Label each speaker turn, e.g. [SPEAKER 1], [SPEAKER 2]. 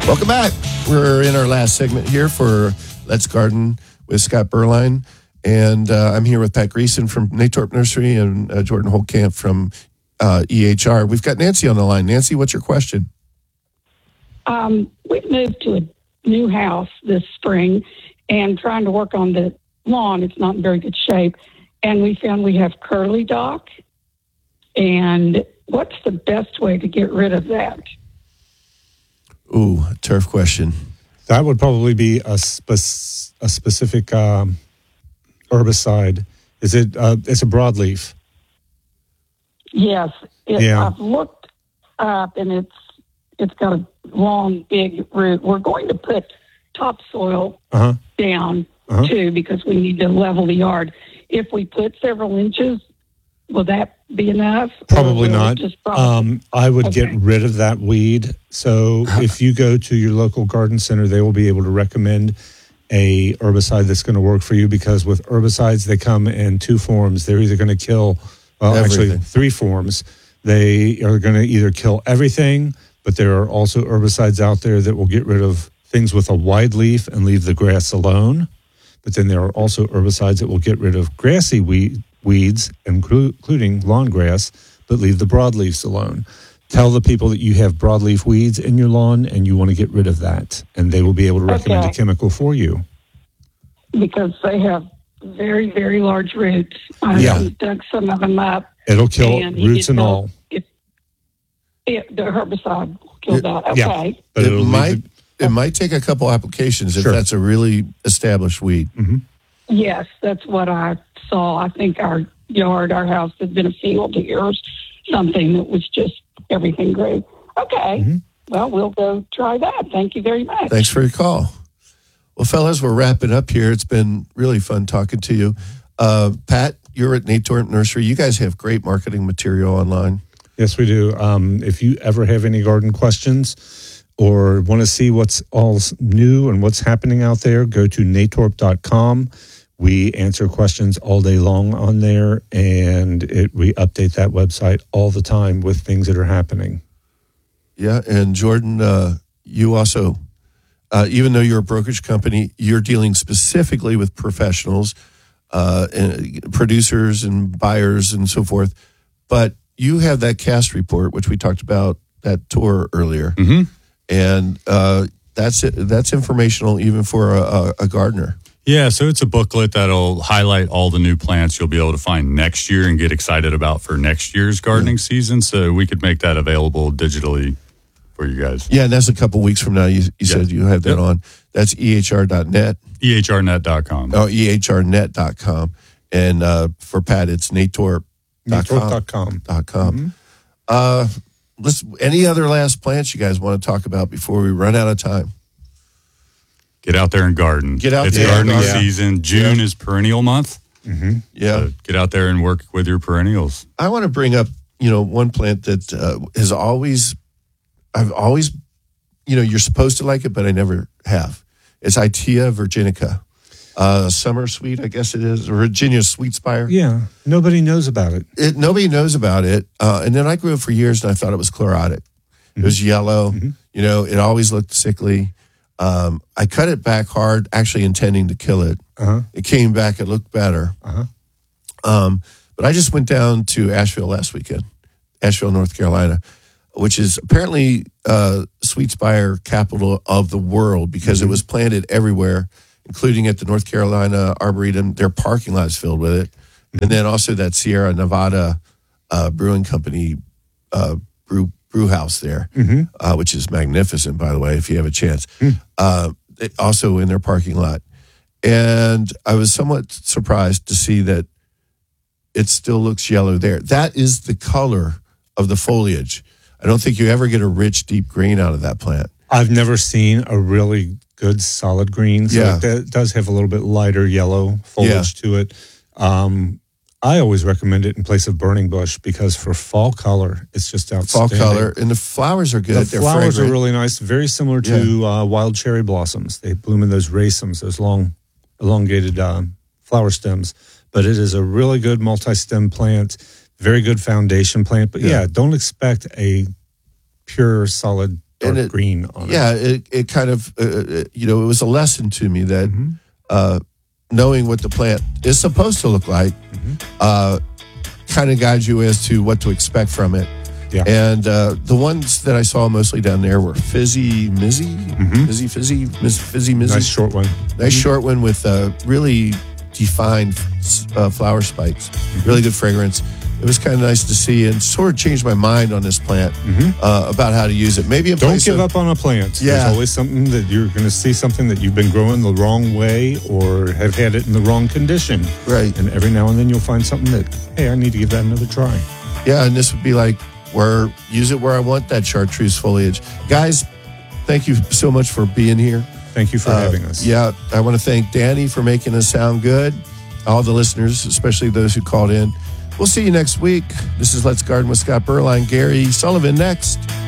[SPEAKER 1] Welcome back. We're in our last segment here for Let's Garden with Scott Berline. And I'm here with Pat Greason from Natorp Nursery and Jordan Holtkamp from EHR. We've got Nancy on the line. Nancy, what's your question?
[SPEAKER 2] We've moved to a new house this spring and trying to work on the lawn. It's not in very good shape. And we found we have curly dock. And what's the best way to get rid of that?
[SPEAKER 1] Ooh, turf question.
[SPEAKER 3] That would probably be a specific herbicide. Is it? It's a broadleaf.
[SPEAKER 2] Yes.
[SPEAKER 3] Yeah.
[SPEAKER 2] I've looked up, and it's got a long, big root. We're going to put topsoil down, too, because we need to level the yard. If we put several inches, will that be enough?
[SPEAKER 3] Probably not. I would get rid of that weed. So if you go to your local garden center, they will be able to recommend a herbicide that's going to work for you, because with herbicides, they come in two forms. They're either going to kill, actually three forms. They are going to either kill everything, but there are also herbicides out there that will get rid of things with a wide leaf and leave the grass alone. But then there are also herbicides that will get rid of grassy weeds, including lawn grass, but leave the broadleafs alone. Tell the people that you have broadleaf weeds in your lawn and you want to get rid of that, and they will be able to recommend a chemical for you.
[SPEAKER 2] Because they have very, very large roots. I dug some of them up.
[SPEAKER 3] It'll kill roots and all.
[SPEAKER 2] The herbicide will kill that. Okay.
[SPEAKER 3] Yeah, but
[SPEAKER 1] it might take a couple applications if that's a really established weed.
[SPEAKER 3] Mm-hmm.
[SPEAKER 2] Yes, that's what I saw. I think our house has been a field here or something that was just everything grew. Okay. Mm-hmm. Well, we'll go try that. Thank you very much.
[SPEAKER 1] Thanks for your call. Well, fellas, we're wrapping up here. It's been really fun talking to you. Pat, you're at Natorp Nursery. You guys have great marketing material online.
[SPEAKER 3] Yes, we do. If you ever have any garden questions or want to see what's all new and what's happening out there, go to natorp.com. We answer questions all day long on there, and we update that website all the time with things that are happening.
[SPEAKER 1] Yeah, and Jordan, you also, even though you're a brokerage company, you're dealing specifically with professionals, and producers and buyers and so forth. But you have that cast report, which we talked about that tour earlier, and that's informational even for a gardener.
[SPEAKER 4] Yeah, so it's a booklet that'll highlight all the new plants you'll be able to find next year and get excited about for next year's gardening season. So we could make that available digitally for you guys.
[SPEAKER 1] Yeah, and that's a couple weeks from now. You said you have that on. That's ehr.net.
[SPEAKER 4] ehrnet.com.
[SPEAKER 1] Oh, ehrnet.com. And for Pat, it's natorp.com.
[SPEAKER 3] Natorp.com.
[SPEAKER 1] Any other last plants you guys want to talk about before we run out of time?
[SPEAKER 4] Get out there and garden. It's gardening season. June is perennial month.
[SPEAKER 1] Mm-hmm. Yeah.
[SPEAKER 4] So get out there and work with your perennials.
[SPEAKER 1] I want to bring up, one plant that I've always, you're supposed to like it, but I never have. It's Itea virginica. Summer sweet, I guess it is. Virginia sweet spire.
[SPEAKER 3] Yeah. Nobody knows about it.
[SPEAKER 1] Nobody knows about it. And then I grew it for years and I thought it was chlorotic. It was yellow. Mm-hmm. It always looked sickly. I cut it back hard, actually intending to kill it. It came back, it looked better. But I just went down to Asheville last weekend, Asheville, North Carolina, which is apparently sweet spire capital of the world because it was planted everywhere, including at the North Carolina Arboretum. Their parking lot is filled with it. And then also that Sierra Nevada Brewing Company brew house there, which is magnificent, by the way, if you have a chance. Also in their parking lot. And I was somewhat surprised to see that it still looks yellow there. That is the color of the foliage. I don't think you ever get a rich, deep green out of that plant.
[SPEAKER 3] I've never seen a really good solid green. So it does have a little bit lighter yellow foliage to it. I always recommend it in place of burning bush because for fall color, it's just outstanding.
[SPEAKER 1] Fall color, and the flowers are good.
[SPEAKER 3] The flowers are really nice, very similar to wild cherry blossoms. They bloom in those racemes, those long, elongated flower stems. But it is a really good multi-stem plant, very good foundation plant. But don't expect a pure, solid dark green on
[SPEAKER 1] it. It kind of, it was a lesson to me that knowing what the plant is supposed to look like kind of guides you as to what to expect from it.
[SPEAKER 3] Yeah.
[SPEAKER 1] And the ones that I saw mostly down there were Fizzy Mizzy.
[SPEAKER 3] Nice short one.
[SPEAKER 1] Nice short one with really defined flower spikes. Really good fragrance. It was kind of nice to see, and sort of changed my mind on this plant about how to use it. Maybe
[SPEAKER 3] don't give up on a plant.
[SPEAKER 1] Yeah.
[SPEAKER 3] There's always something that you're going to see something that you've been growing the wrong way or have had it in the wrong condition.
[SPEAKER 1] Right.
[SPEAKER 3] And every now and then you'll find something that, hey, I need to give that another try.
[SPEAKER 1] Yeah, and this would be like use it where I want that chartreuse foliage. Guys, thank you so much for being here.
[SPEAKER 3] Thank you for having us.
[SPEAKER 1] Yeah, I want to thank Danny for making us sound good. All the listeners, especially those who called in. We'll see you next week. This is Let's Garden with Scott Berline. Gary Sullivan next.